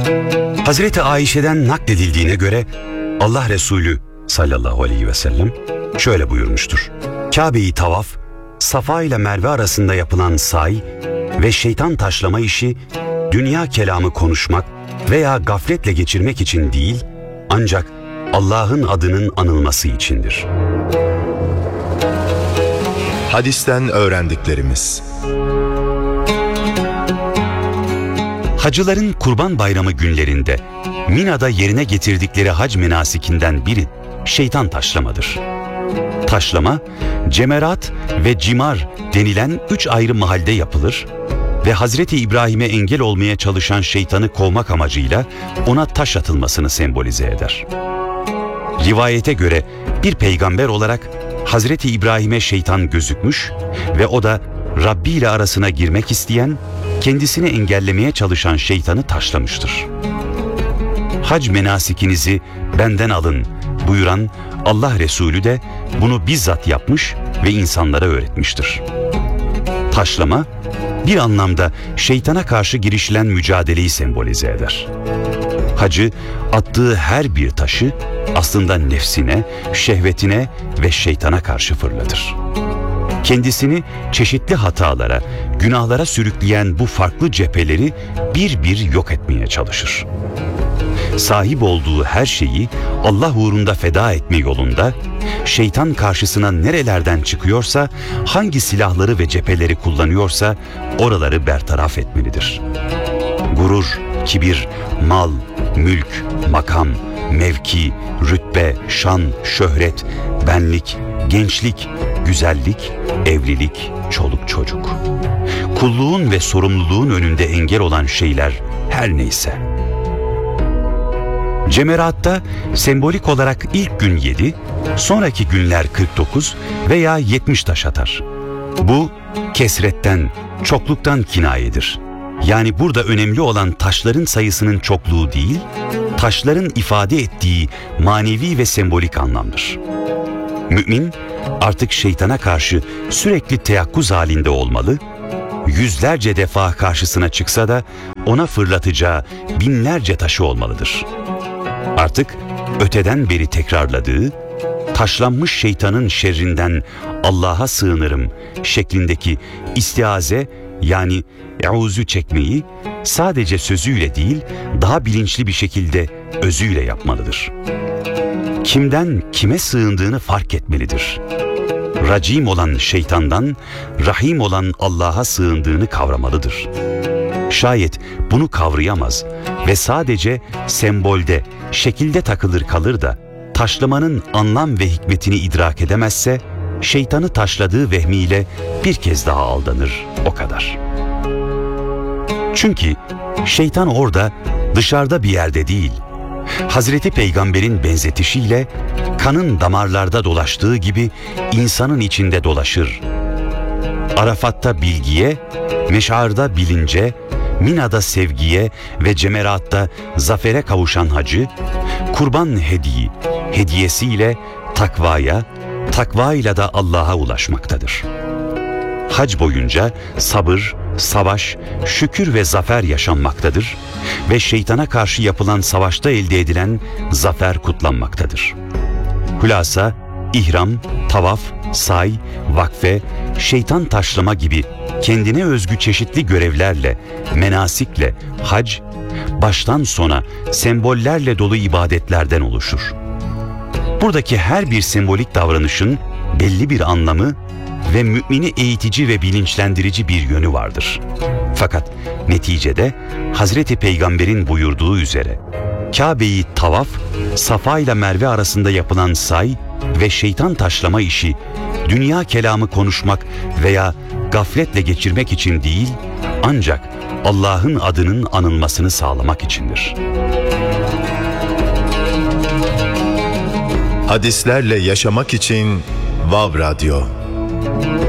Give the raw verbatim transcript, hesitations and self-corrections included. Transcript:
Hazreti Ayşe'den nakledildiğine göre Allah Resulü sallallahu aleyhi ve sellem şöyle buyurmuştur. Kabe'yi tavaf, Safa ile Merve arasında yapılan say ve şeytan taşlama işi dünya kelamı konuşmak veya gafletle geçirmek için değil, ancak Allah'ın adının anılması içindir. Hadisten öğrendiklerimiz. Hacıların Kurban Bayramı günlerinde Mina'da yerine getirdikleri hac menasikinden biri şeytan taşlamadır. Taşlama, cemerat ve cimar denilen üç ayrı mahalde yapılır ve Hazreti İbrahim'e engel olmaya çalışan şeytanı kovmak amacıyla ona taş atılmasını sembolize eder. Rivayete göre bir peygamber olarak Hazreti İbrahim'e şeytan gözükmüş ve o da Rabbi ile arasına girmek isteyen, kendisini engellemeye çalışan şeytanı taşlamıştır. Hac menasikinizi benden alın buyuran Allah Resulü de bunu bizzat yapmış ve insanlara öğretmiştir. Taşlama, bir anlamda şeytana karşı girişilen mücadeleyi sembolize eder. Hacı, attığı her bir taşı aslında nefsine, şehvetine ve şeytana karşı fırlatır. Kendisini çeşitli hatalara, günahlara sürükleyen bu farklı cepheleri bir bir yok etmeye çalışır. Sahip olduğu her şeyi Allah uğrunda feda etme yolunda, şeytan karşısına nerelerden çıkıyorsa, hangi silahları ve cepheleri kullanıyorsa oraları bertaraf etmelidir. Gurur, kibir, mal, mülk, makam, mevki, rütbe, şan, şöhret, benlik, gençlik, güzellik, evlilik, çoluk çocuk. Kulluğun ve sorumluluğun önünde engel olan şeyler her neyse. Cemeratta sembolik olarak ilk gün yedi, sonraki günler kırk dokuz veya yetmiş taş atar. Bu kesretten, çokluktan kinayedir. Yani burada önemli olan taşların sayısının çokluğu değil, taşların ifade ettiği manevi ve sembolik anlamdır. Mümin artık şeytana karşı sürekli teyakkuz halinde olmalı, yüzlerce defa karşısına çıksa da ona fırlatacağı binlerce taşı olmalıdır. Artık öteden beri tekrarladığı, taşlanmış şeytanın şerrinden Allah'a sığınırım şeklindeki istiaze yani eûzü çekmeyi sadece sözüyle değil, daha bilinçli bir şekilde özüyle yapmalıdır. Kimden kime sığındığını fark etmelidir. Racim olan şeytandan rahim olan Allah'a sığındığını kavramalıdır. Şayet bunu kavrayamaz ve sadece sembolde, şekilde takılır kalır da taşlamanın anlam ve hikmetini idrak edemezse, şeytanı taşladığı vehmiyle bir kez daha aldanır, o kadar. Çünkü şeytan orada, dışarıda bir yerde değil, Hazreti Peygamber'in benzetişiyle kanın damarlarda dolaştığı gibi insanın içinde dolaşır. Arafat'ta bilgiye, Meş'arda bilince, Mina'da sevgiye ve Cemeratta zafere kavuşan hacı, kurban hediyi, hediyesiyle takvaya, takvayla da Allah'a ulaşmaktadır. Hac boyunca sabır, savaş, şükür ve zafer yaşanmaktadır ve şeytana karşı yapılan savaşta elde edilen zafer kutlanmaktadır. Hülasa, ihram, tavaf, say, vakfe, şeytan taşlama gibi kendine özgü çeşitli görevlerle, menasikle, hac, baştan sona sembollerle dolu ibadetlerden oluşur. Buradaki her bir sembolik davranışın belli bir anlamı ve mümini eğitici ve bilinçlendirici bir yönü vardır. Fakat neticede Hazreti Peygamber'in buyurduğu üzere Kabe'yi tavaf, Safa ile Merve arasında yapılan say ve şeytan taşlama işi dünya kelamı konuşmak veya gafletle geçirmek için değil, ancak Allah'ın adının anılmasını sağlamak içindir. Hadislerle yaşamak için Vav Radyo.